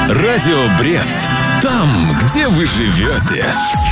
Радио Брест. Там, где вы живете.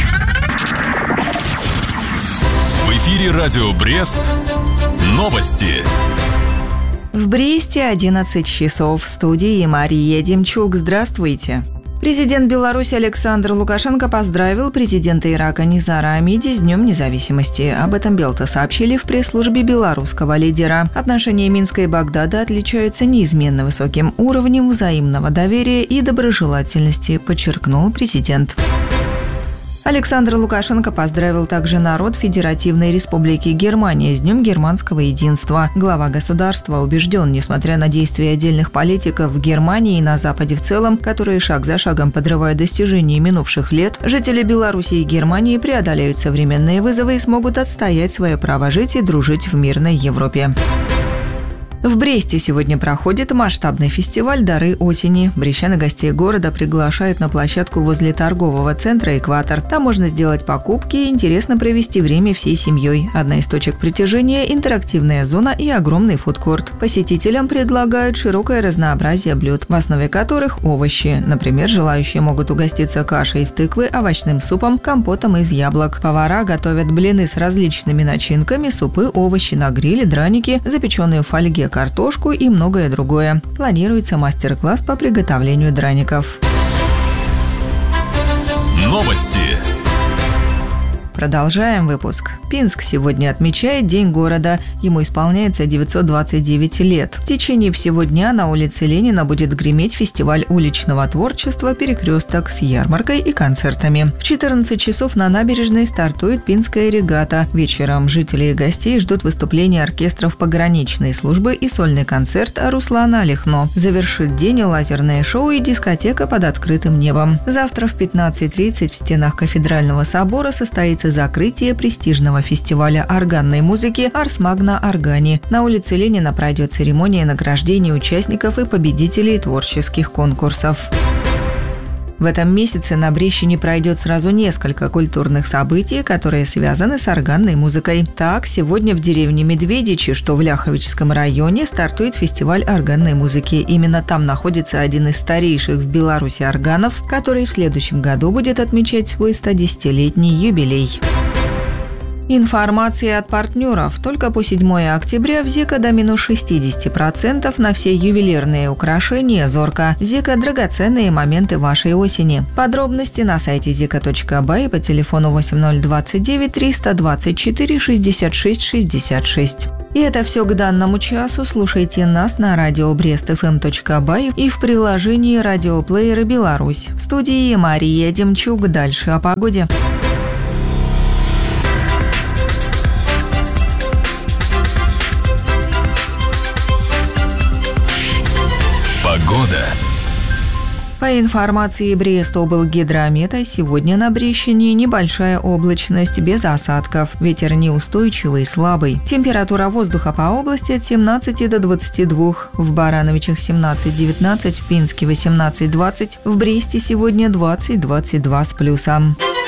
В эфире Радио Брест. Новости. В Бресте 11 часов. В студии Мария Демчук. Здравствуйте. Президент Беларуси Александр Лукашенко поздравил президента Ирака Низара Амиди с Днем независимости. Об этом Белта сообщили в пресс-службе белорусского лидера. Отношения Минска и Багдада отличаются неизменно высоким уровнем взаимного доверия и доброжелательности, подчеркнул президент. Александр Лукашенко поздравил также народ Федеративной Республики Германия с Днем германского единства. Глава государства убежден, несмотря на действия отдельных политиков в Германии и на Западе в целом, которые шаг за шагом подрывают достижения минувших лет, жители Беларуси и Германии преодолеют современные вызовы и смогут отстоять свое право жить и дружить в мирной Европе. В Бресте сегодня проходит масштабный фестиваль «Дары осени». Брестян и гостей города приглашают на площадку возле торгового центра «Экватор». Там можно сделать покупки и интересно провести время всей семьей. Одна из точек притяжения – интерактивная зона и огромный фудкорт. Посетителям предлагают широкое разнообразие блюд, в основе которых овощи. Например, желающие могут угоститься кашей из тыквы, овощным супом, компотом из яблок. Повара готовят блины с различными начинками, супы, овощи на гриле, драники, запеченные в фольге картошку и многое другое. Планируется мастер-класс по приготовлению драников. Новости. Продолжаем выпуск. Пинск сегодня отмечает День города. Ему исполняется 929 лет. В течение всего дня на улице Ленина будет греметь фестиваль уличного творчества «Перекресток» с ярмаркой и концертами. В 14 часов на набережной стартует Пинская регата. Вечером жители и гостей ждут выступления оркестров пограничной службы и сольный концерт Руслана Алехно. Завершит день лазерное шоу и дискотека под открытым небом. Завтра в 15:30 в стенах Кафедрального собора состоится закрытие престижного фестиваля органной музыки «Арс Магна Органи». На улице Ленина пройдет церемония награждения участников и победителей творческих конкурсов. В этом месяце на Брещине пройдет сразу несколько культурных событий, которые связаны с органной музыкой. Так, сегодня в деревне Медведичи, что в Ляховическом районе, стартует фестиваль органной музыки. Именно там находится один из старейших в Беларуси органов, который в следующем году будет отмечать свой 110-летний юбилей. Информация от партнеров. Только по 7 октября в ЗИКа до минус 60% на все ювелирные украшения «Зорка». ЗИКа – драгоценные моменты вашей осени. Подробности на сайте zika.by и по телефону 8029 324 66 66. И это все к данному часу. Слушайте нас на радио brestfm.by и в приложении радиоплеера «Беларусь». В студии Мария Демчук. Дальше о погоде. Погода. По информации Брестоблгидромета, сегодня на Брещине небольшая облачность без осадков. Ветер неустойчивый, слабый. Температура воздуха по области от 17 до 22. В Барановичах 17-19, в Пинске 18-20, в Бресте сегодня 20-22 с плюсом.